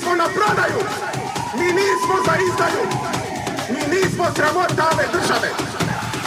nismo na prodaju, mi nismo za izdaju, mi nismo sramota ove države.